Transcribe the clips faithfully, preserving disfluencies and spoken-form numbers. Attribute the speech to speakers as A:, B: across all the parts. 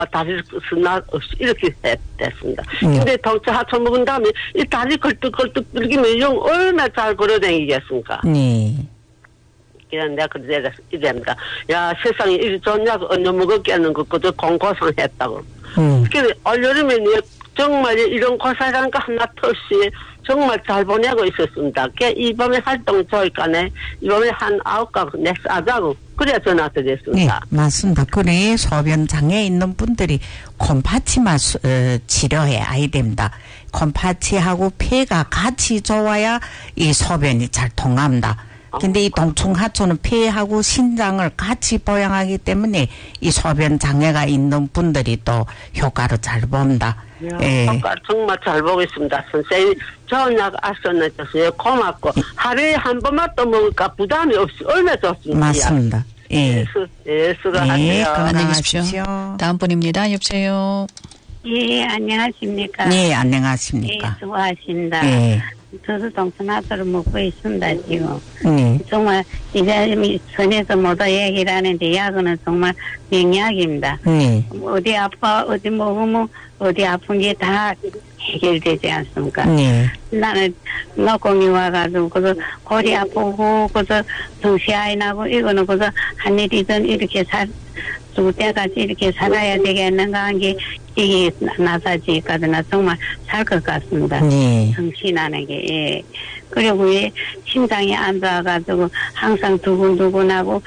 A: 다리를 쓰나 없이 이렇게 됐습니다. 음. 근데 덩치 하천 먹은 다음에 이 다리 걸뚝걸뚝 들기면 용 얼마나 잘 걸어다니겠습니까?
B: 네.
A: 그냥 내가 그래서 이랬습니다. 야, 세상에 이리 좋냐고 언제 먹었겠는 것도 공고상했다고. 음. 그래, 올여름에 정말 이런 고사라는 거 하나 없이 정말 잘 보내고 있었습니다. 이번에 활동 좋으니까네 이번에 한 아홉 가구 내 싸자고 그래야 전화 드렸습니다.
B: 네, 맞습니다. 그래 소변 장애 있는 분들이 콤파치만 수, 어, 치료해야 됩니다. 콤파치하고 폐가 같이 좋아야 이 소변이 잘 통합니다. 근데 이 동충하초는 폐하고 신장을 같이 보양하기 때문에 이 소변 장애가 있는 분들이 또 효과를 잘 봅니다.
A: 예. 효과 정말 잘 보고 있습니다. 선생님, 저녁 아셨는데요. 고맙고 하루에 한 번만 또 먹을까 부담이 없이 얼마나 좋습니다.
B: 맞습니다. 예.
A: 수, 예, 수고하세요.
B: 네,
C: 안녕히 계십시오. 다음 분입니다. 여보세요.
D: 예, 안녕하십니까.
B: 네, 안녕하십니까.
D: 예, 수고하신다.
B: 예.
D: 저도 동천하도를 먹고 있습니다, 지금.
B: 네.
D: 정말, 이제 선에서 모두 얘기를 하는데, 약은 정말 명약입니다.
B: 네.
D: 어디 아파, 어디 먹으면, 어디 아픈 게 다 해결되지 않습니까?
B: 네.
D: 나는 노공이 와가지고, 그래서 골이 아프고, 그래서 정시아이 나고, 이거는 그래서 한 일이든 이렇게 살, 죽을 때까지 이렇게 살아야 되겠는가 한 게, 이게 나사지거든요. 정말 살 것 같습니다.
B: 네.
D: 정신하는 게, 예. 그리고 예, 심장이 안 좋아가지고 항상 두근두근하고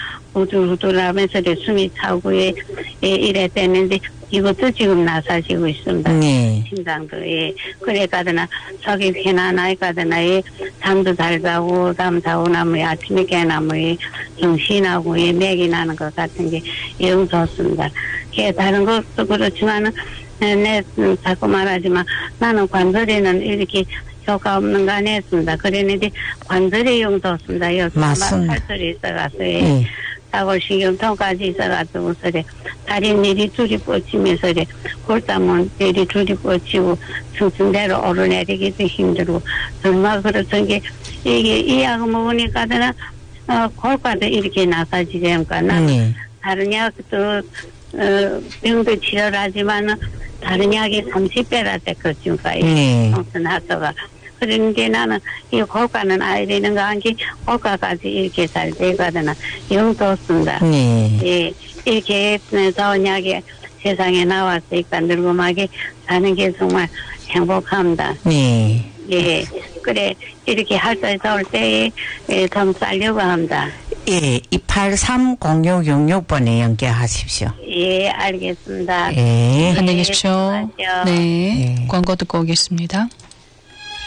D: 후들후들하면서 숨이 차고 예, 예, 이랬댔는데 이것도 지금 나사지고 있습니다.
B: 네.
D: 심장도, 예. 그래가지나 속이 편안하니까드나 예, 잠도 잘 자고, 잠 자고 나면 아침에 깨나면 예, 정신하고 예, 맥이 나는 것 같은 게 영 좋습니다. 예, 다른 것도 그렇지만은, 내, 자꾸 말하지만 나는 관절에는 이렇게 효과 없는 거 안 했습니다. 그랬는데 관절에 용도없습니다. 여기
B: 맞습니다.
D: 살들이 있어가지고, 예.
B: 네.
D: 사골신경통까지 있어가지고, 서래 다리 내리 줄이 뻗치면서, 래 골다문 내리 줄이 뻗치고, 승승대로 오르내리기도 힘들고, 정말 그렇던 게, 이게, 이 약을 먹으니까는, 어, 골과도 이렇게 나가지니까, 나는
B: 네.
D: 다른 약도, 어, 병도 치료를 하지만은, 다른 약이 삼십 배라 됐거든요.
B: 네.
D: 동천하소가. 그런데 나는 이 골과는 아야 되는 거 한 게 골과까지 이렇게 잘 되거든. 영 좋습니다.
B: 네.
D: 예, 이렇게 좋은 약이 세상에 나왔으니까 늙음하게 사는 게 정말 행복합니다.
B: 네.
D: 예, 그래 이렇게 할 때 좋을 때에 예, 좀 살려고 합니다.
B: 예, 이팔삼 공육육육 번에 연결하십시오.
D: 예, 알겠습니다.
B: 예.
C: 안녕히 계십시오.
D: 수고하세요.
C: 네.
B: 네.
C: 광고 듣고 오겠습니다.